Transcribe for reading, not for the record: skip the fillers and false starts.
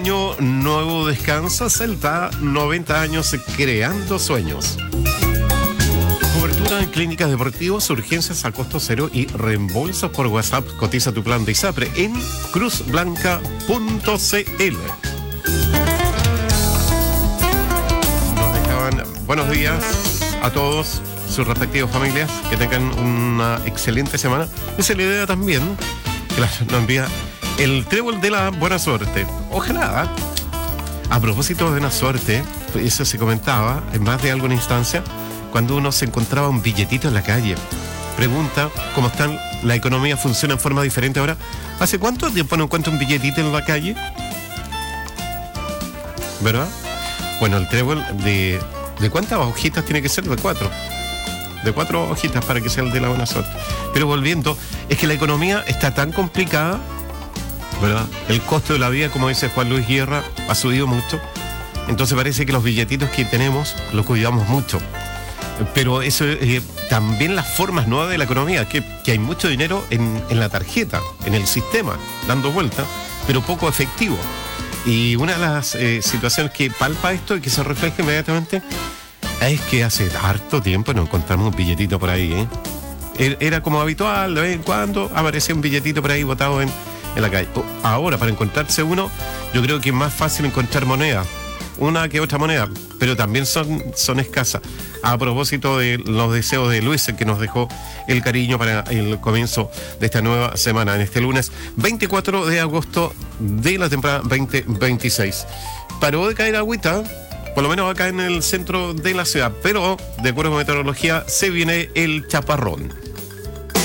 año nuevo descansa. Celta, 90 años creando sueños. Cobertura en clínicas deportivas, urgencias a costo cero y reembolsos por WhatsApp. Cotiza tu plan de ISAPRE en cruzblanca.cl. Nos dejaban buenos días a todos, sus respectivas familias, que tengan una excelente semana. Esa es la idea también, claro, nos envía el trébol de la buena suerte. Ojalá, a propósito de buena suerte, eso se comentaba en más de alguna instancia, cuando uno se encontraba un billetito en la calle. Pregunta, ¿cómo están? ¿La economía funciona en forma diferente ahora? ¿Hace cuánto tiempo no encuentro un billetito en la calle? ¿Verdad? Bueno, el trébol ¿de cuántas hojitas tiene que ser? De 4. De 4 hojitas para que sea el de la buena suerte. Pero volviendo, es que la economía está tan complicada, ¿verdad? El costo de la vida, como dice Juan Luis Guerra, ha subido mucho. Entonces parece que los billetitos que tenemos los cuidamos mucho. Pero eso también las formas nuevas de la economía, que hay mucho dinero en la tarjeta, en el sistema, dando vuelta, pero poco efectivo. Y una de las situaciones que palpa esto y que se refleja inmediatamente es que hace harto tiempo no encontramos un billetito por ahí, Era como habitual, de vez en cuando aparecía un billetito por ahí botado en la calle. Ahora, para encontrarse uno, yo creo que es más fácil encontrar moneda, una que otra moneda, pero también son escasas. A propósito de los deseos de Luis, que nos dejó el cariño para el comienzo de esta nueva semana, en este lunes 24 de agosto de la temporada 2026. Paró de caer agüita, por lo menos acá en el centro de la ciudad, pero de acuerdo con meteorología se viene el chaparrón.